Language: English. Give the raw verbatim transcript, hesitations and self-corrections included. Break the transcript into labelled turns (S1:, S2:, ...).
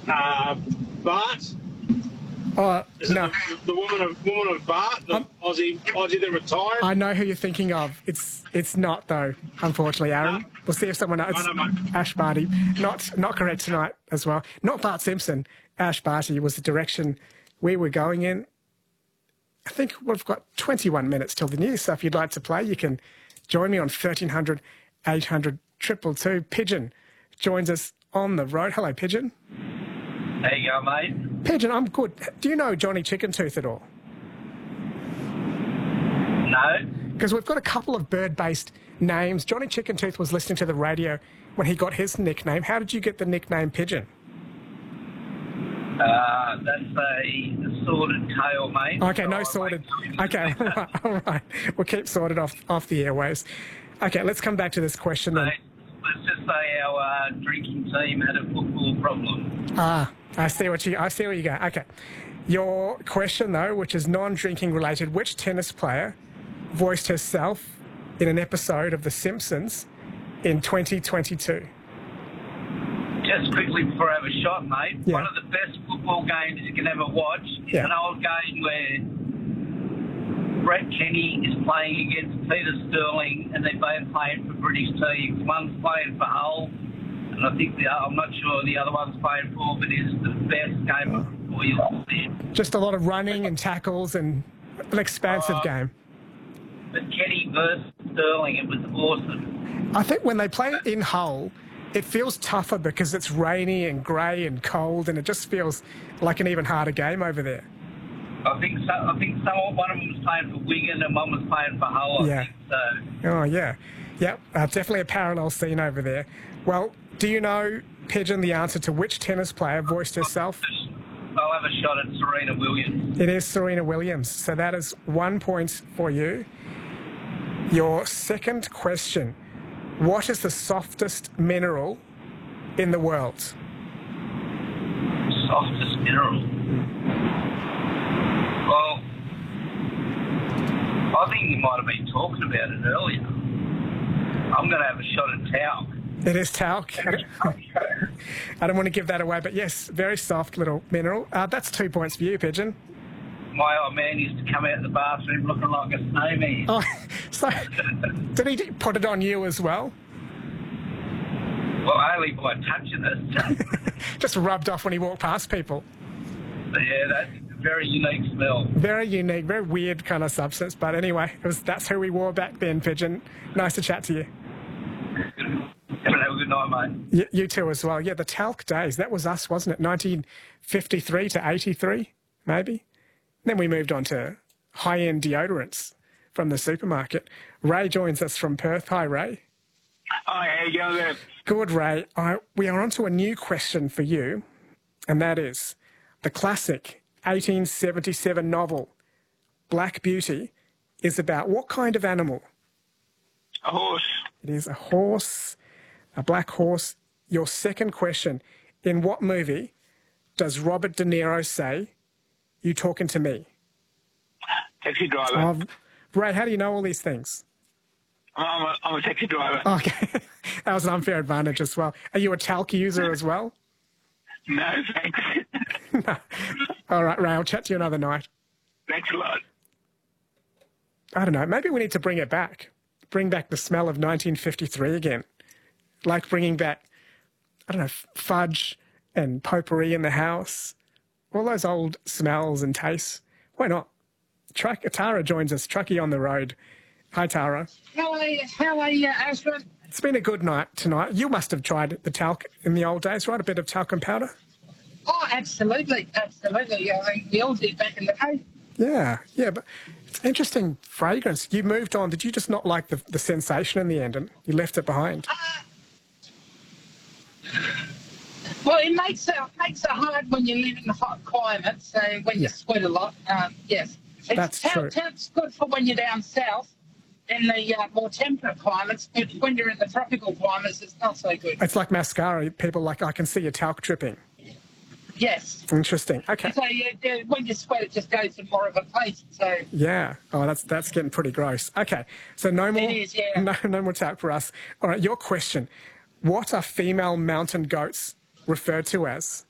S1: Uh, Bart.
S2: Oh,
S1: Is it
S2: no.
S1: the, the woman of woman of Bart, the
S2: Um,
S1: Aussie Aussie that retired?
S2: I know who you're thinking of. It's it's not, though, unfortunately, Aaron.
S1: No.
S2: We'll see if someone else.
S1: I know, mate.
S2: Ash Barty. Not, not correct tonight as well. Not Bart Simpson. Ash Barty was the direction we were going in. I think we've got twenty-one minutes till the news, so if you'd like to play, you can join me on thirteen hundred, eight hundred, two two two. Pigeon joins us on the road. Hello, Pigeon.
S3: There you go, mate.
S2: Pigeon, I'm good. Do you know Johnny Chicken Tooth at all?
S3: No.
S2: Because we've got a couple of bird-based names. Johnny Chicken Tooth was listening to the radio when he got his nickname. How did you get the nickname Pigeon?
S3: Uh, that's a sorted tail, mate.
S2: Okay, no
S3: So I
S2: sorted.
S3: like-
S2: Okay, all right, all right. We'll keep sorted off, off the airways. Okay, let's come back to this question then.
S3: Mate, let's just say our uh, drinking team had a football problem.
S2: Ah, I see what you I see where you go. Okay. Your question though, which is non-drinking related, which tennis player voiced herself in an episode of The Simpsons in twenty twenty-two?
S3: Just quickly before I have a shot, mate,
S2: Yeah.
S3: one of the best football games you can ever watch is
S2: Yeah.
S3: an old game where Brett Kenny is playing against Peter Sterling and they're both playing for British teams. One's playing for Hull and I think the I'm not sure the other one's playing for, but it's the best game of football you'll see.
S2: Just a lot of running and tackles and an expansive
S3: Uh,
S2: game.
S3: But Kenny versus Sterling, it was awesome.
S2: I think when they play in Hull, it feels tougher because it's rainy and grey and cold, and it just feels like an even harder game over there.
S3: I think so, I think someone one of them was playing for Wigan and one was playing for Hull. I
S2: Yeah.
S3: think so.
S2: Oh, yeah. Yep, uh, definitely a parallel scene over there. Well, do you know, Pigeon, the answer to which tennis player voiced herself?
S3: I'll have a shot at Serena Williams.
S2: It is Serena Williams. So that is one point for you. Your second question. What is the softest mineral in the world?
S3: Softest mineral. Well, I think you might have been talking about it earlier. I'm going to have a shot at talc.
S2: It is talc. I don't, I don't want to give that away, but yes, very soft little mineral. Uh, that's two points for you, Pigeon.
S3: My old man used to come out the bathroom looking like a snowman.
S2: Oh, so did he put it on you as well?
S3: Well, only by touching it.
S2: Just rubbed off when he walked past people.
S3: Yeah, that's a very unique smell.
S2: Very unique, very weird kind of substance. But anyway, it was, that's who we wore back then, Pigeon. Nice to chat to you.
S3: Have a good night, mate.
S2: You, you too as well. Yeah, the talc days, that was us, wasn't it? nineteen fifty-three to eighty-three, maybe? Then we moved on to high-end deodorants from the supermarket. Ray joins us from Perth. Hi, Ray.
S4: Hi, how you going there?
S2: Good, Ray. I, we are on to a new question for you, and that is the classic eighteen seventy-seven novel, Black Beauty, is about what kind of animal?
S4: A horse.
S2: It is a horse, a black horse. Your second question, in what movie does Robert De Niro say, "You talking to me"?
S4: Taxi driver.
S2: Oh, Ray, how do you know all these things?
S4: I'm, a, I'm a taxi driver.
S2: Okay, that was an unfair advantage as well. Are you a talc user as well?
S4: No, thanks.
S2: No. All right, Ray, I'll chat to you another night.
S4: Thanks a lot.
S2: I don't know, maybe we need to bring it back. Bring back the smell of nineteen fifty-three again. Like bringing back, I don't know, fudge and potpourri in the house. All those old smells and tastes. Why not? Truck, Tara joins us, Trucky on the road. Hi, Tara.
S5: How are you, how are you, Ashford?
S2: It's been a good night tonight. You must have tried the talc in the old days, right? A bit of talcum powder?
S5: Oh, absolutely, absolutely. I mean, we all did back in the day.
S2: Yeah, yeah, but it's interesting fragrance. You moved on. Did you just not like the, the sensation in the end and you left it behind?
S5: Uh, well, it makes it, makes it hard when you live in hot climates, so when
S2: Yeah.
S5: you sweat a lot, um, yes. It's,
S2: That's
S5: talc-
S2: true.
S5: Talc's good for when you're down south in the uh, more temperate climates, but when you're in the tropical climates, it's not so good.
S2: It's like mascara. People like, I can see your talc dripping.
S5: Yes.
S2: Interesting. Okay.
S5: So you, you, when you sweat, it just goes to more of a paste, so...
S2: Yeah. Oh, that's that's getting pretty gross. Okay. So no more.
S5: It is, yeah.
S2: No, no more talc for us. All right. Your question: what are female mountain goats referred to as?